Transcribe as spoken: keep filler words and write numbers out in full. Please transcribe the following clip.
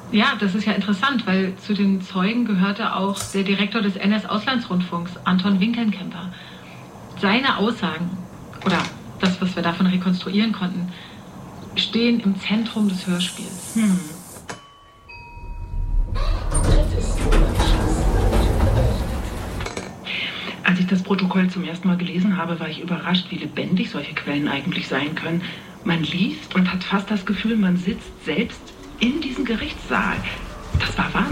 Ja, das ist ja interessant, weil zu den Zeugen gehörte auch der Direktor des N S-Auslandsrundfunks, Anton Winkelnkämper. Seine Aussagen, oder das, was wir davon rekonstruieren konnten, stehen im Zentrum des Hörspiels. Hm. Als ich das Protokoll zum ersten Mal gelesen habe, war ich überrascht, wie lebendig solche Quellen eigentlich sein können. Man liest und hat fast das Gefühl, man sitzt selbst in diesem Gerichtssaal. Das war Wahnsinn.